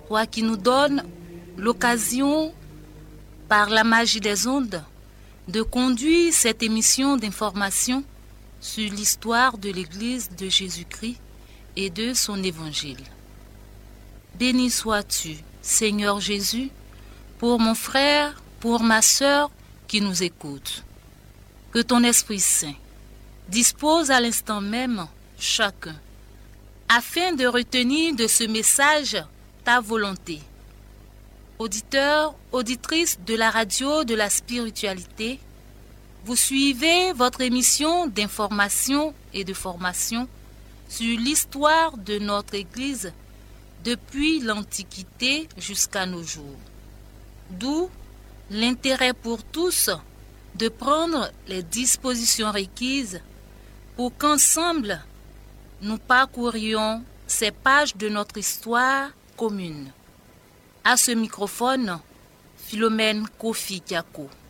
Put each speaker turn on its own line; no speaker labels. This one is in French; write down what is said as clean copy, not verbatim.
toi qui nous donnes l'occasion, par la magie des ondes, de conduire cette émission d'information sur l'histoire de l'Église de Jésus-Christ et de son évangile. Béni sois-tu, Seigneur Jésus, pour mon frère, pour ma sœur qui nous écoute. Que ton Esprit Saint dispose à l'instant même chacun, afin de retenir de ce message ta volonté. Auditeurs, auditrices de la radio de la spiritualité, vous suivez votre émission d'information et de formation sur l'histoire de notre Église depuis l'Antiquité jusqu'à nos jours. D'où l'intérêt pour tous de prendre les dispositions requises pour qu'ensemble nous parcourions ces pages de notre histoire commune. À ce microphone, Philomène Kofi Kiako.